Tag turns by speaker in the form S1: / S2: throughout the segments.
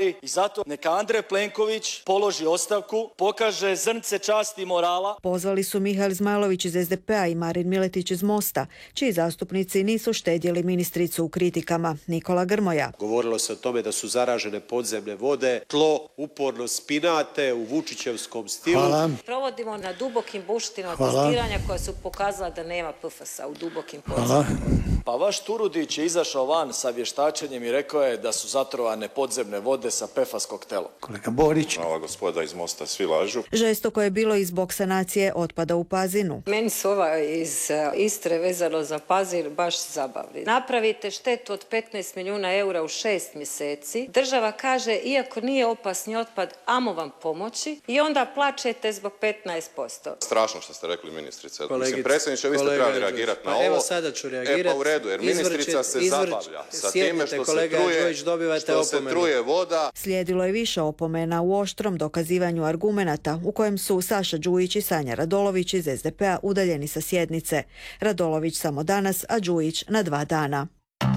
S1: govori i zato neka Andrej Plenković položi ostavku, pokaže zrnce časti i morala.
S2: Pozvali su Mihael Zmajlović iz SDP-a i Marin Miletić iz Mosta, čiji zastupnici nisu štedjeli ministricu u kritikama. Nikola Grmoja.
S3: Govorilo se o tome da su zaražene podzemne vode, tlo uporno spinate u vučićevskom stilu.
S4: Hvala.
S5: Provodimo na dubokim buštinama testiranja koja su pokazala da nema PFAS-a u dubokim podzemima.
S4: Hvala.
S1: Pa vaš Turudić je izašao van sa vještačenjem i rekao je da su zatrovane podzemne vode sa PFAS koktelom.
S4: Kolega Borić.
S6: Ova gospoda iz Mosta svi lažu.
S2: Žestoko je bilo i zbog sanacije otpada u Pazinu.
S5: Meni su ova iz Istre vezano za Pazin baš zabavni. Napravite štetu od 15 milijuna eura u 6 mjeseci. Država kaže, iako nije opasni otpad, amo vam pomoći i onda plačete zbog 15%.
S6: Strašno što ste rekli, ministrice. Mislim, predsjedniče, vi ste trebali reagirati na ovo.
S3: Evo sada ću reagirati.
S6: Pa u redu, jer ministrica se zabavlja sa time što se truje voda.
S2: Slijedilo je više opomena u oštrom dokazivanju argumenata u kojem su Saša Đujić i Sanja Radolović iz SDP-a udaljeni sa sjednice. Radolović samo danas, a Đujić na 2 dana.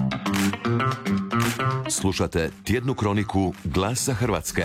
S7: Slušate tjednu kroniku Glasa Hrvatske.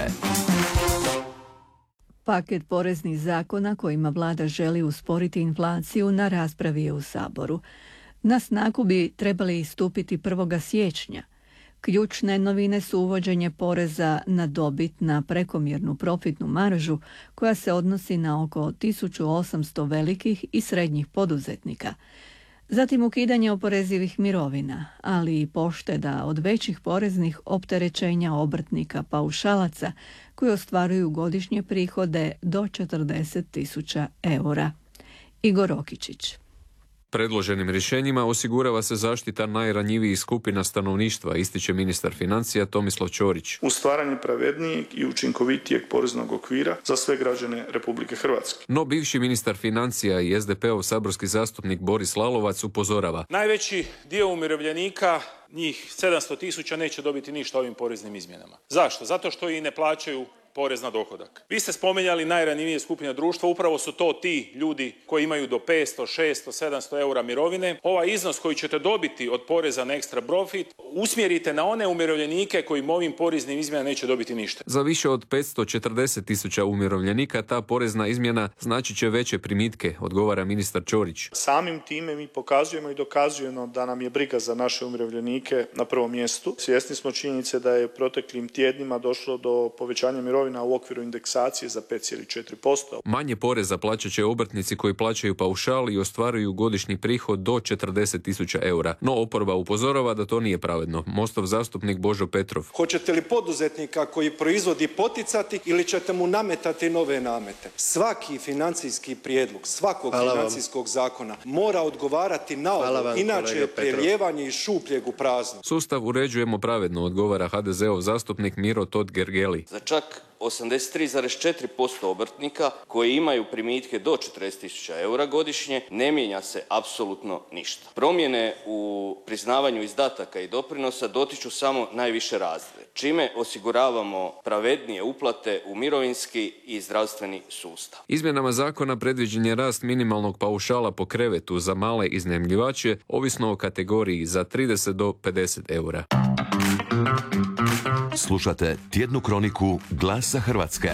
S8: Paket poreznih zakona kojima vlada želi usporiti inflaciju na raspravi je u Saboru. Na snagu bi trebali stupiti 1. siječnja. Ključne novine su uvođenje poreza na dobit na prekomjernu profitnu maržu koja se odnosi na oko 1800 velikih i srednjih poduzetnika. Zatim ukidanje oporezivih mirovina, ali i pošteda od većih poreznih opterećenja obrtnika paušalaca koji ostvaruju godišnje prihode do 40.000 eura. Igor Okičić.
S9: Predloženim rješenjima osigurava se zaštita najranjivijih skupina stanovništva, ističe ministar financija Tomislav Ćorić.
S10: U stvaranje pravednijeg i učinkovitijeg poreznog okvira za sve građane Republike Hrvatske.
S9: No bivši ministar financija i SDP-ov saborski zastupnik Boris Lalovac upozorava.
S11: Najveći dio umirovljenika, njih 700.000, neće dobiti ništa ovim poreznim izmjenama. Zašto? Zato što i ne plaćaju porez na dohodak. Vi ste spominjali najranjivije skupine društva, upravo su to ti ljudi koji imaju do 500, 600, 700 eura mirovine. Ovaj iznos koji ćete dobiti od poreza na ekstra profit usmjerite na one umirovljenike koji ovim poreznim izmjenama neće dobiti ništa.
S9: Za više od 540.000 umirovljenika ta porezna izmjena znači će veće primitke, odgovara ministar Ćorić.
S10: Samim time mi pokazujemo i dokazujemo da nam je briga za naše umirovljenike na prvom mjestu. Svjesni smo činjenice da je proteklim tjednima došlo do povećanja mirovina u okviru indeksacije za 5,4%.
S9: Manje poreza plaćat će obrtnici koji plaćaju paušal i ostvaruju godišnji prihod do 40.000 eura. No oporba upozorava da to nije pravedno. Mostov zastupnik Božo Petrov.
S3: Hoćete li poduzetnika koji proizvodi poticati ili ćete mu nametati nove namete? Svaki financijski prijedlog, svakog financijskog zakona mora odgovarati na ovo, inače je prelijevanje iz šupljeg u prazno.
S9: Sustav uređujemo pravedno, odgovara HDZ-ov zastupnik Miro Totgergeli.
S12: Za čak 83,4% obrtnika koji imaju primitke do 40.000 eura godišnje ne mijenja se apsolutno ništa. Promjene u priznavanju izdataka i doprinosa dotiču samo najviše razrede, čime osiguravamo pravednije uplate u mirovinski i zdravstveni sustav.
S9: Izmjenama zakona predviđen je rast minimalnog paušala po krevetu za male iznajmljivače, ovisno o kategoriji za 30 do 50 eura.
S7: Slušate tjednu kroniku Glasa Hrvatske.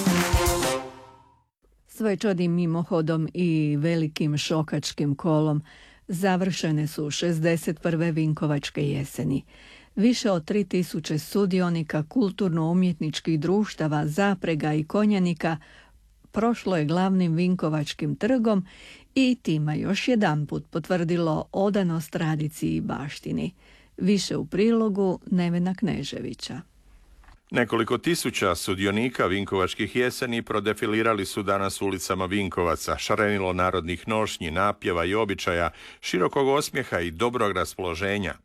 S8: Svečanim mimohodom i velikim šokačkim kolom završene su 61. Vinkovačke jeseni. Više od 3000 sudionika kulturno-umjetničkih društava, zaprega i konjanika prošlo je glavnim Vinkovačkim trgom i time još jedanput potvrdilo odanost tradiciji i baštini. Više u prilogu Nevena Kneževića.
S13: Nekoliko tisuća sudionika Vinkovačkih jeseni prodefilirali su danas ulicama Vinkovaca, šarenilo narodnih nošnji, napjeva i običaja, širokog osmijeha i dobrog raspoloženja.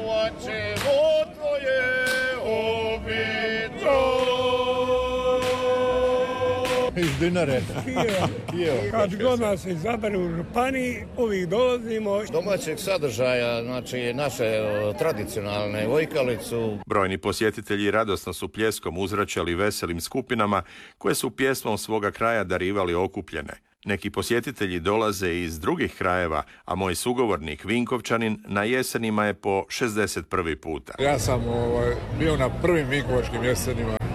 S4: Iz Dinare.
S14: Kad god nas izabere u županiji, uvijek dolazimo.
S15: Domaćeg sadržaja, znači naše tradicionalne vojkalicu.
S13: Brojni posjetitelji radosno su pljeskom uzvraćali veselim skupinama koje su pjesmom svoga kraja darivali okupljene. Neki posjetitelji dolaze iz drugih krajeva, a moj sugovornik Vinkovčanin na jesenima je po 61. puta.
S16: Ja sam bio na prvim Vinkovačkim jesenima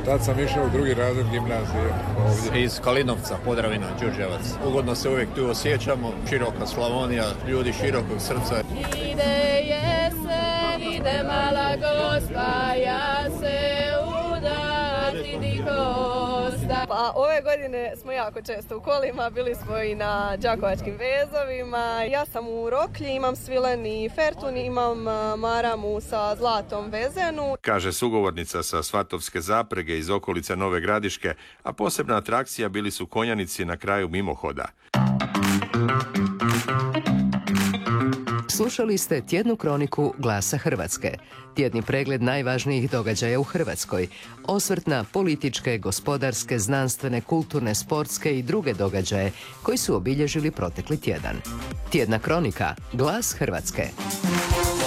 S4: Tad sam išao u drugi razred gimnazije ovdje.
S16: Iz Kalinovca, Podravina, Đurđevac. Ugodno se uvijek tu osjećamo, široka Slavonija, ljudi širokog srca.
S17: Ide jesen, ide mala gospa, ja se udati di kosta. Pa ove godine smo jako često u kolima, bili smo i na đakovačkim vezovima. Ja sam u Roklji, imam svileni fertun, imam maramu sa zlatom vezenu.
S13: Kaže sugovornica sa Svatovske zaprege iz okolice Nove Gradiške, a posebna atrakcija bili su konjanici na kraju mimohoda.
S18: Slušali ste tjednu kroniku Glasa Hrvatske. Tjedni pregled najvažnijih događaja u Hrvatskoj. Osvrt na političke, gospodarske, znanstvene, kulturne, sportske i druge događaje koji su obilježili protekli tjedan. Tjedna kronika Glas Hrvatske.